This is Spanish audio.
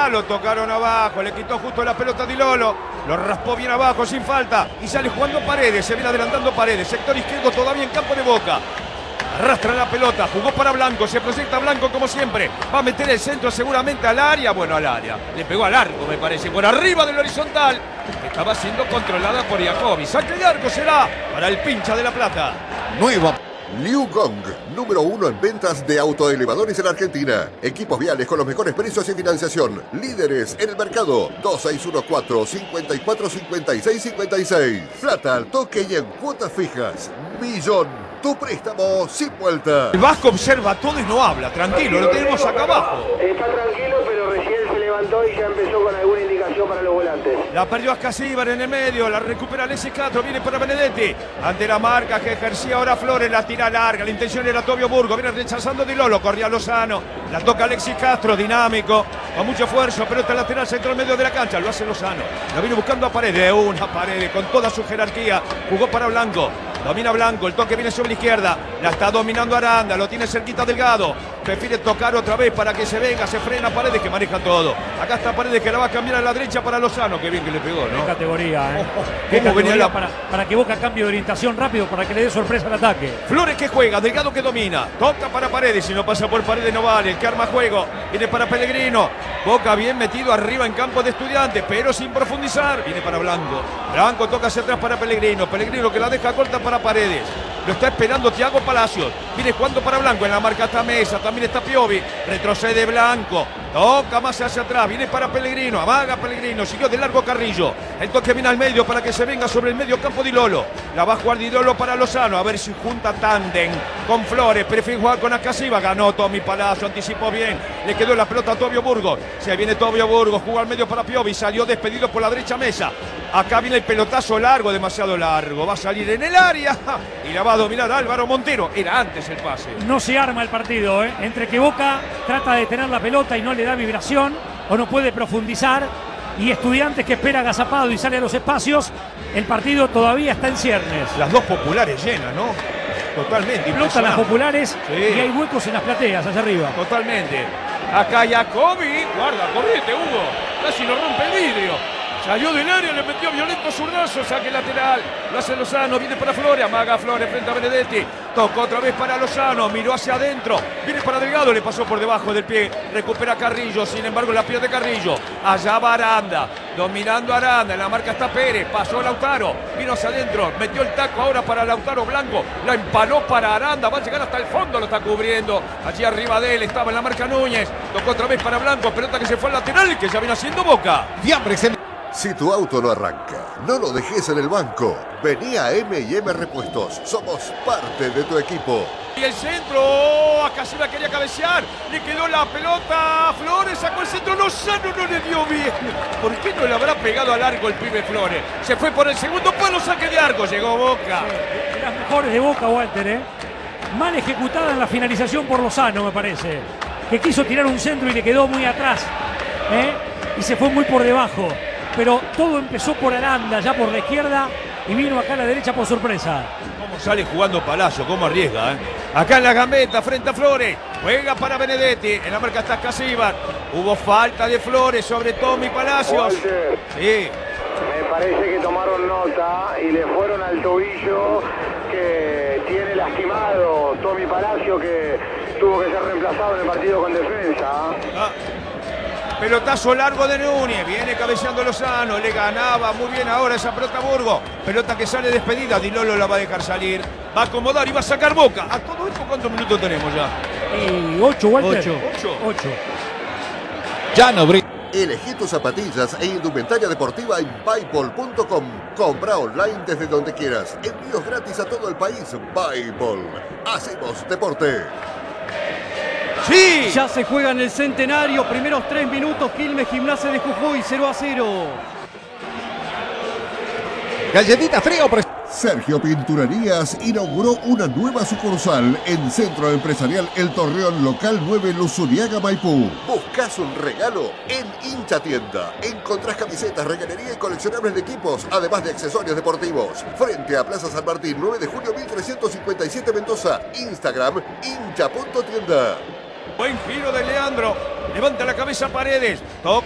falta, lo tocaron abajo, le quitó justo la pelota a Di Lolo, lo raspó bien abajo sin falta y sale jugando Paredes, se viene adelantando Paredes, sector izquierdo todavía en campo de Boca. Arrastra la pelota, jugó para Blanco, se proyecta Blanco como siempre. Va a meter el centro seguramente al área, bueno, al área. Le pegó al arco, me parece, por arriba del horizontal. Estaba siendo controlada por Jacobi. Saque de arco será para el Pincha de La Plata. Nueva Liu Gong, número 1 en ventas de autoelevadores en Argentina. Equipos viales con los mejores precios y financiación. Líderes en el mercado. 2614-545656. Plata al toque y en cuotas fijas. Millón. Tu préstamo sin vuelta. El Vasco observa todo y no habla. Tranquilo, lo tenemos acá abajo. Está tranquilo, pero recién se levantó y ya empezó con alguna indicación para los volantes. La perdió Ascasíbar en el medio, la recupera Alexis Castro, viene para Benedetti. Ante la marca que ejercía ahora Flores, la tira larga, la intención era Tobio Burgo, viene rechazando Di Lolo, corría Lozano, la toca Alexis Castro, dinámico, con mucho esfuerzo, pelota lateral, centro al medio de la cancha, lo hace Lozano. La viene buscando a Paredes, una Paredes con toda su jerarquía, jugó para Blanco. Domina Blanco, el toque viene sobre la izquierda, la está dominando Aranda, lo tiene cerquita Delgado, prefiere tocar otra vez para que se venga, se frena Paredes que maneja todo. Acá está Paredes que la va a cambiar a la derecha para Lozano, qué bien que le pegó, ¿no? Qué categoría, ¿eh? Qué categoría para que Boca cambie de orientación rápido, para que le dé sorpresa al ataque. Flores que juega, Delgado que domina, toca para Paredes, si no pasa por Paredes no vale, el que arma juego, viene para Pellegrino, Boca bien metido arriba en campo de Estudiantes, pero sin profundizar, viene para Blanco, Blanco toca hacia atrás para Pellegrino, Pellegrino que la deja corta para Paredes, lo está esperando Thiago Palacios, viene jugando para Blanco, en la marca está Mesa, también está Piovi, retrocede Blanco, toca más hacia atrás, viene para Pellegrino, amaga Pellegrino, siguió de largo Carrillo, el toque viene al medio para que se venga sobre el medio campo Di Lolo, la va a jugar Di Lolo para Lozano, a ver si junta tándem con Flores, prefiere jugar con Ascasíbar, ganó Tommy Palacio, anticipó bien, le quedó la pelota a Tobio Burgos, se viene Tobio Burgos, jugó al medio para Piovi, salió despedido por la derecha Mesa, acá viene el pelotazo largo, demasiado largo, va a salir en el área y la va a dominar Álvaro Montero, era antes el pase. No se arma el partido, ¿eh? Entre que Boca trata de tener la pelota y no le da vibración, o no puede profundizar, y Estudiantes que espera agazapado y sale a los espacios, el partido todavía está en ciernes. Las dos populares llenas, ¿no? Totalmente. Explotan las populares, sí. Y hay huecos en las plateas allá arriba. Totalmente. Acá Jacobi, guarda, correte Hugo, casi lo rompe el vidrio. Salió del área, le metió violento zurdazo, saque lateral, lo hace Lozano, viene para Flores, amaga Flores frente a Benedetti, tocó otra vez para Lozano, miró hacia adentro, viene para Delgado, le pasó por debajo del pie, recupera Carrillo, sin embargo la pierde Carrillo, allá va Aranda, dominando Aranda, en la marca está Pérez, pasó Lautaro, vino hacia adentro, metió el taco ahora para Lautaro Blanco, la empaló para Aranda, va a llegar hasta el fondo, lo está cubriendo, allí arriba de él estaba en la marca Núñez, tocó otra vez para Blanco, pelota que se fue al lateral y que ya viene haciendo Boca. Si tu auto no arranca, no lo dejes en el banco. Vení a M&M Repuestos. Somos parte de tu equipo. Y el centro, Ascasíbar quería cabecear, le quedó la pelota a Flores, sacó el centro, Lozano no le dio bien. ¿Por qué no le habrá pegado al arco el pibe Flores? Se fue por el segundo palo, saque de arco, llegó Boca. De las mejores de Boca, Walter, ¿eh? Mal ejecutada en la finalización por Lozano, me parece. Que quiso tirar un centro y le quedó muy atrás, ¿eh? Y se fue muy por debajo. Pero todo empezó por Aranda, ya por la izquierda, y vino acá a la derecha por sorpresa. Cómo sale jugando Palacio, cómo arriesga, ¿eh? Acá en la gambeta, frente a Flores, juega para Benedetti, en la marca está Ascasíbar. Hubo falta de Flores sobre Tommy Palacios. Walter, Sí. me parece que tomaron nota y le fueron al tobillo que tiene lastimado Tommy Palacio, que tuvo que ser reemplazado en el partido con defensa. Ah. Pelotazo largo de Núñez, viene cabeceando Lozano, le ganaba muy bien ahora esa pelota Burgo, pelota que sale despedida, Di Lolo la va a dejar salir, va a acomodar y va a sacar Boca. A todo esto, ¿cuántos minutos tenemos ya? 8, Walter. 8. Ya no brilla. Elegí tus zapatillas e indumentaria deportiva en Payball.com. Compra online desde donde quieras. Envíos gratis a todo el país. Payball. Hacemos deporte. ¡Sí! Ya se juega en el Centenario, primeros 3 minutos, Quilmes Gimnasia de Jujuy, 0-0. Galletita frío. Sergio Pinturerías inauguró una nueva sucursal en Centro Empresarial El Torreón, local 9, Luzuriaga, Maipú. ¿Buscas un regalo? En Hincha Tienda encontrás camisetas, regalería y coleccionables de equipos, además de accesorios deportivos. Frente a Plaza San Martín, 9 de julio 1357, Mendoza. Instagram, hincha.tienda. Buen giro de Leandro, levanta la cabeza Paredes, toca